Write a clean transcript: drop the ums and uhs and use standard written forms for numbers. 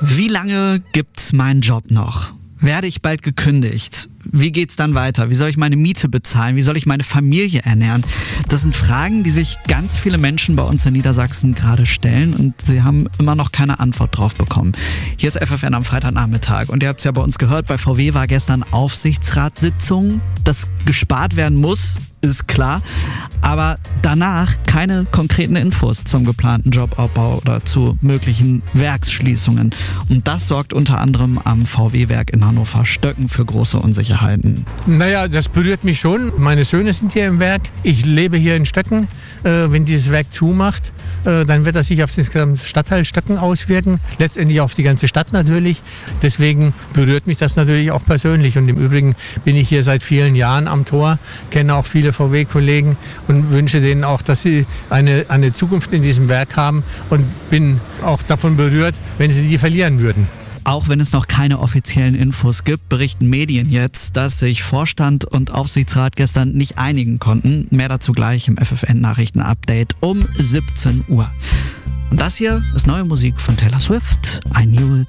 Wie lange gibt's meinen Job noch? Werde ich bald gekündigt? Wie geht's dann weiter? Wie soll ich meine Miete bezahlen? Wie soll ich meine Familie ernähren? Das sind Fragen, die sich ganz viele Menschen bei uns in Niedersachsen gerade stellen und sie haben immer noch keine Antwort drauf bekommen. Hier ist FFN am Freitagnachmittag und ihr habt es ja bei uns gehört, bei VW war gestern Aufsichtsratssitzung. Dass gespart werden muss, ist klar, aber danach keine konkreten Infos zum geplanten Jobabbau oder zu möglichen Werksschließungen. Und das sorgt unter anderem am VW-Werk in Hannover-Stöcken für große Unsicherheiten. Naja, das berührt mich schon. Meine Söhne sind hier im Werk. Ich lebe hier in Stöcken. Wenn dieses Werk zumacht, dann wird das sich auf den gesamten Stadtteil Stöcken auswirken. Letztendlich auf die ganze Stadt natürlich. Deswegen berührt mich das natürlich auch persönlich. Und im Übrigen bin ich hier seit vielen Jahren am Tor, kenne auch viele VW-Kollegen und wünsche denen auch, dass sie eine Zukunft in diesem Werk haben und bin auch davon berührt, wenn sie die verlieren würden. Auch wenn es noch keine offiziellen Infos gibt, berichten Medien jetzt, dass sich Vorstand und Aufsichtsrat gestern nicht einigen konnten. Mehr dazu gleich im FFN-Nachrichten-Update um 17 Uhr. Und das hier ist neue Musik von Taylor Swift, I Knew It.